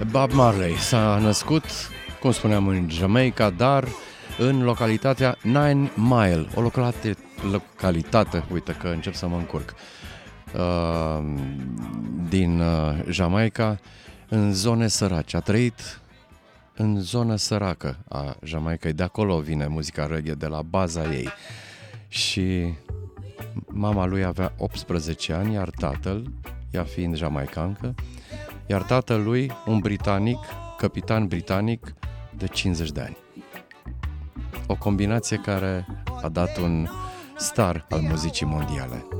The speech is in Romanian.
Bob Marley s-a născut, cum spuneam, în Jamaica, dar în localitatea Nine Mile, o localitate, uite că încep să mă încurc, din Jamaica, în zone sărace. A trăit în zona săracă a Jamaicai, de acolo vine muzica reggae, de la baza ei. Și mama lui avea 18 ani, iar tatăl, ea fiind jamaicancă, iar tatăl lui, un britanic, capitan britanic de 50 de ani. O combinație care a dat un star al muzicii mondiale.